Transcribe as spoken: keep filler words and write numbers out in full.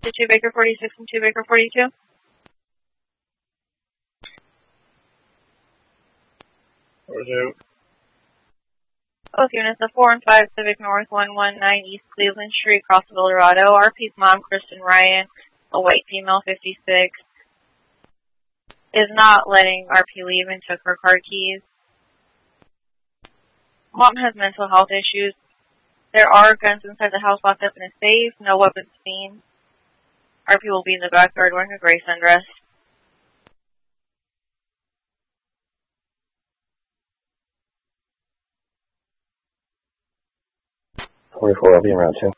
to two Baker forty-six and two Baker forty-two. forty-two. Both units of four and five Civic North one one nine East Cleveland Street, Crossville, Colorado. R P's mom, Kristen Ryan, a white female, fifty-six, is not letting R P leave and took her car keys. Mom has mental health issues. There are guns inside the house locked up in a safe. No weapons seen. R P will be in the backyard wearing a gray sundress. forty-four, I'll be around too.